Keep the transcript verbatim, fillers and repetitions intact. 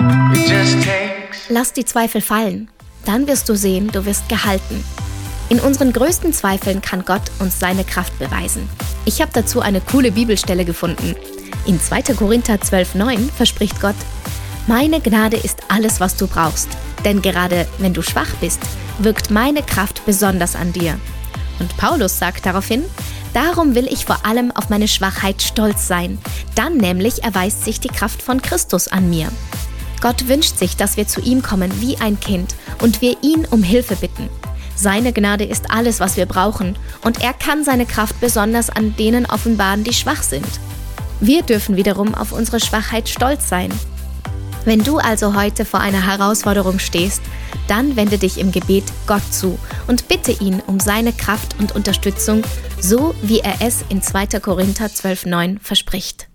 It just takes. Lass die Zweifel fallen. Dann wirst du sehen, du wirst gehalten. In unseren größten Zweifeln kann Gott uns seine Kraft beweisen. Ich habe dazu eine coole Bibelstelle gefunden. In zweiter Korinther zwölf neun verspricht Gott: Meine Gnade ist alles, was du brauchst. Denn gerade wenn du schwach bist, wirkt meine Kraft besonders an dir. Und Paulus sagt daraufhin: Darum will ich vor allem auf meine Schwachheit stolz sein. Dann nämlich erweist sich die Kraft von Christus an mir. Gott wünscht sich, dass wir zu ihm kommen wie ein Kind und wir ihn um Hilfe bitten. Seine Gnade ist alles, was wir brauchen, und er kann seine Kraft besonders an denen offenbaren, die schwach sind. Wir dürfen wiederum auf unsere Schwachheit stolz sein. Wenn du also heute vor einer Herausforderung stehst, dann wende dich im Gebet Gott zu und bitte ihn um seine Kraft und Unterstützung, so wie er es in zweiter Korinther zwölf neun verspricht.